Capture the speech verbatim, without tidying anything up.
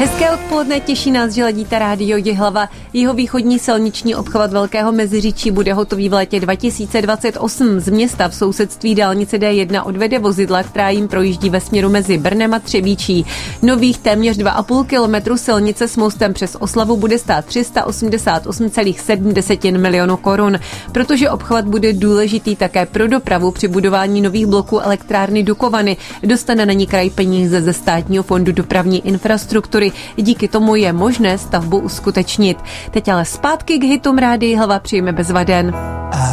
Hezké odpoledne, těší nás, že ladíte rádio Jihlava. Jeho východní silniční obchvat Velkého Meziříčí bude hotový v létě dva tisíce dvacet osm. Z města v sousedství dálnice D jedna odvede vozidla, která jim projíždí ve směru mezi Brnem a Třebíčí. Nových téměř dva a půl kilometru silnice s mostem přes Oslavu bude stát tři sta osmdesát osm celá sedm milionů korun, protože obchvat bude důležitý také pro dopravu při budování nových bloků elektrárny Dukovany. Dostane na ní kraj peníze ze Státního fondu dopravní infrastruktury. Díky tomu je možné stavbu uskutečnit. Teď ale zpátky k hitům Rádia Jihlava, přijeme bezvaden.